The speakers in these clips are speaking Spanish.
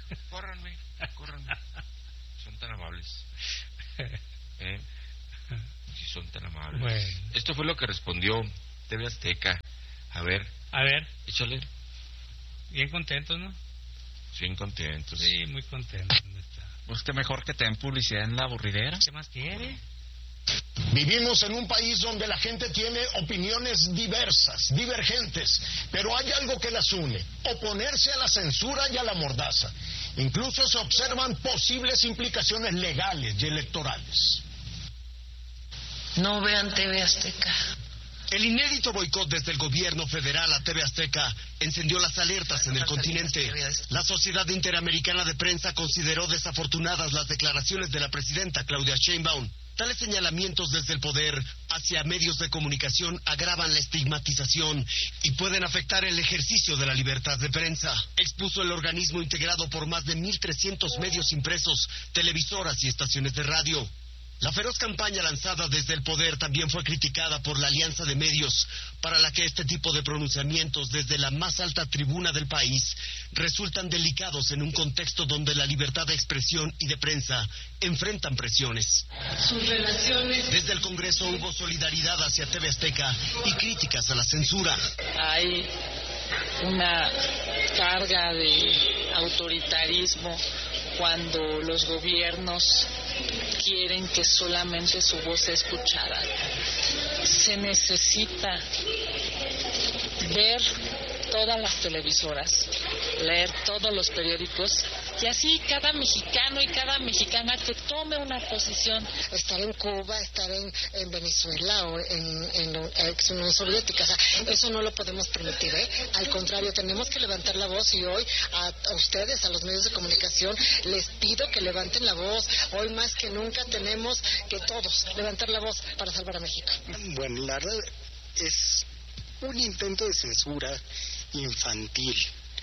Córranme. Son tan amables. Si son tan amables. Bueno. Esto fue lo que respondió TV Azteca. A ver, échale. Bien contentos, ¿no? Bien contentos. Sí, muy contentos. Pues que mejor que te den publicidad en la aburridera. ¿Qué más quiere? Vivimos en un país donde la gente tiene opiniones diversas, divergentes, pero hay algo que las une: oponerse a la censura y a la mordaza. Incluso se observan posibles implicaciones legales y electorales. No vean TV Azteca. El inédito boicot desde el gobierno federal a TV Azteca encendió las alertas en el continente. La Sociedad Interamericana de Prensa consideró desafortunadas las declaraciones de la presidenta Claudia Sheinbaum. Tales señalamientos desde el poder hacia medios de comunicación agravan la estigmatización y pueden afectar el ejercicio de la libertad de prensa, expuso el organismo integrado por más de 1,300 medios impresos, televisoras y estaciones de radio. La feroz campaña lanzada desde el poder también fue criticada por la Alianza de Medios, para la que este tipo de pronunciamientos desde la más alta tribuna del país resultan delicados en un contexto donde la libertad de expresión y de prensa enfrentan presiones. Sus relaciones. Desde el Congreso hubo solidaridad hacia TV Azteca y críticas a la censura. Hay una carga de autoritarismo cuando los gobiernos quieren que solamente su voz sea escuchada. Se necesita ver todas las televisoras, leer todos los periódicos, y así cada mexicano y cada mexicana que tome una posición. Estar en Cuba, estar en Venezuela o en la ex Unión Soviética, o sea, eso no lo podemos permitir, ¿eh? Al contrario, tenemos que levantar la voz, y hoy a ustedes, a los medios de comunicación, les pido que levanten la voz. Hoy más que nunca tenemos que todos levantar la voz para salvar a México. Bueno, la verdad es un intento de censura infantil,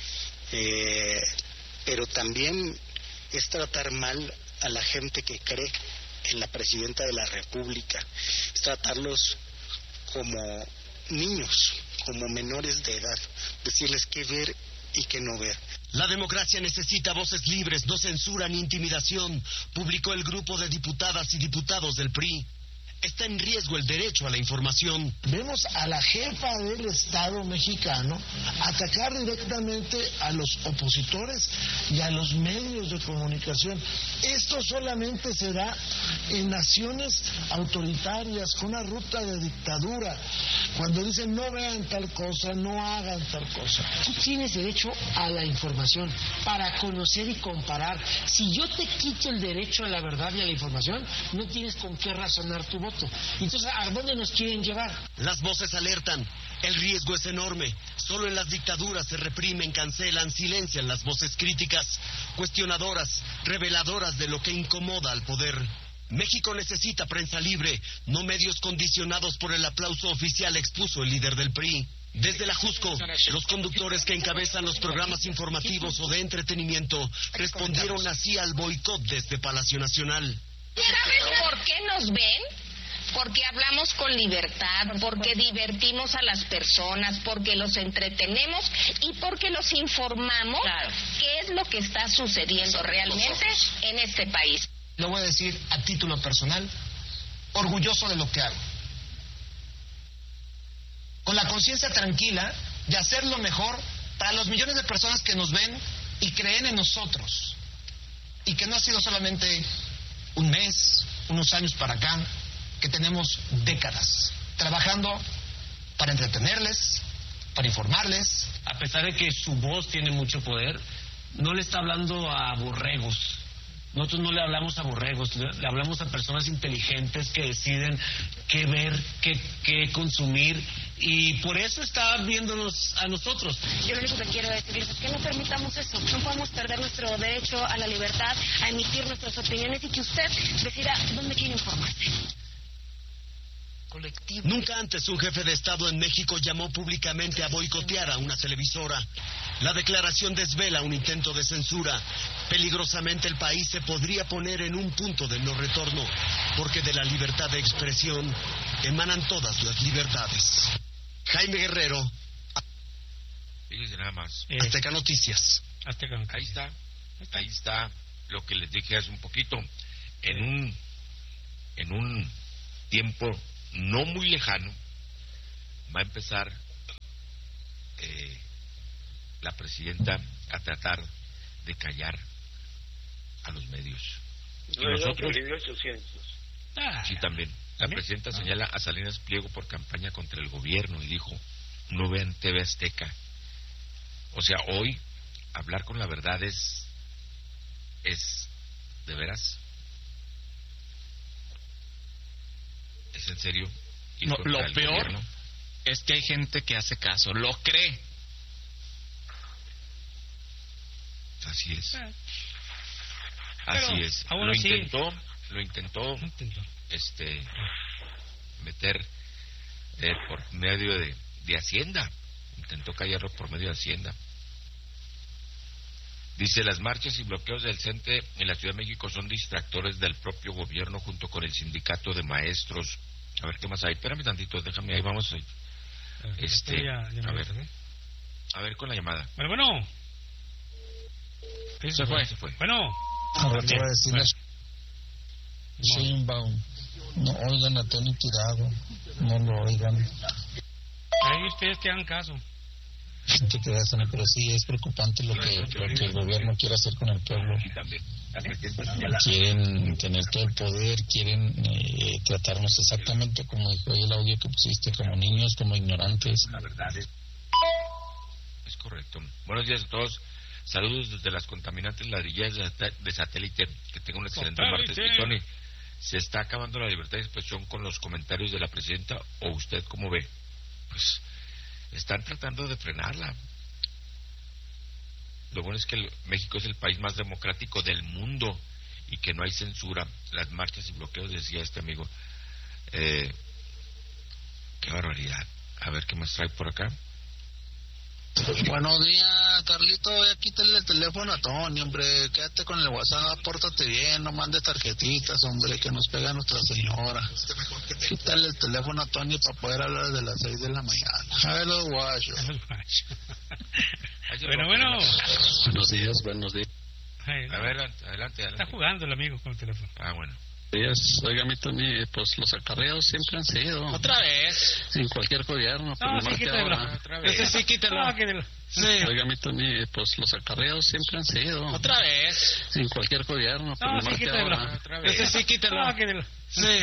pero también es tratar mal a la gente que cree en la presidenta de la República, es tratarlos como niños, como menores de edad, decirles qué ver y qué no ver. La democracia necesita voces libres, no censura ni intimidación, publicó el grupo de diputadas y diputados del PRI. Está en riesgo el derecho a la información. Vemos a la jefa del Estado mexicano atacar directamente a los opositores y a los medios de comunicación. Esto solamente será en naciones autoritarias, con una ruta de dictadura. Cuando dicen no vean tal cosa, no hagan tal cosa. Tú tienes derecho a la información para conocer y comparar. Si yo te quito el derecho a la verdad y a la información, no tienes con qué razonar tu voto. Entonces, ¿a dónde nos quieren llevar? Las voces alertan. El riesgo es enorme. Solo en las dictaduras se reprimen, cancelan, silencian las voces críticas, cuestionadoras, reveladoras de lo que incomoda al poder. México necesita prensa libre, no medios condicionados por el aplauso oficial, expuso el líder del PRI. Desde la Jusco, los conductores que encabezan los programas informativos o de entretenimiento respondieron así al boicot desde Palacio Nacional. ¿Sabes por qué nos ven? Porque hablamos con libertad, porque divertimos a las personas, porque los entretenemos y porque los informamos qué es lo que está sucediendo realmente en este país. Lo voy a decir a título personal, orgulloso de lo que hago. Con la conciencia tranquila de hacer lo mejor para los millones de personas que nos ven y creen en nosotros. Y que no ha sido solamente un mes, unos años para acá, que tenemos décadas trabajando para entretenerles, para informarles. A pesar de que su voz tiene mucho poder, no le está hablando a borregos. Nosotros no le hablamos a borregos, le hablamos a personas inteligentes que deciden qué ver, qué consumir, y por eso está viéndonos a nosotros. Yo lo único que quiero decirles es que no permitamos eso, no podemos perder nuestro derecho a la libertad, a emitir nuestras opiniones, y que usted decida dónde quiere informarse. Nunca antes un jefe de Estado en México llamó públicamente a boicotear a una televisora. La declaración desvela un intento de censura. Peligrosamente el país se podría poner en un punto de no retorno, porque de la libertad de expresión emanan todas las libertades. Jaime Guerrero, Fíjese nada más. Azteca Noticias. Ahí está. ahí está lo que les dije hace un poquito. En un tiempo no muy lejano va a empezar la presidenta a tratar de callar a los medios. Y nosotros, sí, también. La presidenta señala a Salinas Pliego por campaña contra el gobierno y dijo: no vean TV Azteca. O sea, hoy hablar con la verdad es de veras, es en serio. No, lo peor gobierno es que hay gente que hace caso, lo cree. Así es. Pero, así es. Lo intentó meter por medio de Hacienda. Intentó callarlo por medio de Hacienda. Dice: las marchas y bloqueos del CENTE en la Ciudad de México son distractores del propio gobierno junto con el sindicato de maestros. A ver qué más hay. Espérame tantito, déjame, ahí vamos. A ver con la llamada. Bueno. Se fue. Bueno. Ahora te voy a decir Sheinbaum. No oigan a Tony Tirado. No lo oigan. Ahí ustedes que hagan caso. Te creas, pero sí es preocupante lo que el gobierno quiere hacer con el pueblo. Quieren tener todo el poder, quieren tratarnos exactamente como dijo hoy el audio que pusiste, como niños, como ignorantes. La verdad es correcto. Buenos días a todos. Saludos desde las contaminantes ladrillas de satélite. Que tengan un excelente martes. Y Tony, ¿se está acabando la libertad de expresión con los comentarios de la presidenta o usted cómo ve? Pues están tratando de frenarla. Lo bueno es que México es el país más democrático del mundo y que no hay censura. Las marchas y bloqueos, decía este amigo. Qué barbaridad. A ver qué más trae por acá. Buenos días, Carlito. Ya quítale el teléfono a Tony, hombre. Quédate con el WhatsApp, pórtate bien, no mandes tarjetitas, hombre, que nos pega Nuestra Señora. Quítale el teléfono a Tony para poder hablar desde las 6 de la mañana. A ver los guachos. Bueno. Buenos días. Adelante. Está jugando el amigo con el teléfono. Bueno. Oiga, mi Tony, pues los acarreos siempre han sido. ¿Otra vez? En cualquier gobierno. No, sí, quítelo. Ese sí, quítelo. No, quítelo. Sí. Oiga, mi Tony, pues los acarreos siempre han sido. ¿Otra vez? En cualquier gobierno. No, sí, quítelo. Ese sí, quítelo. No, quítelo. Sí.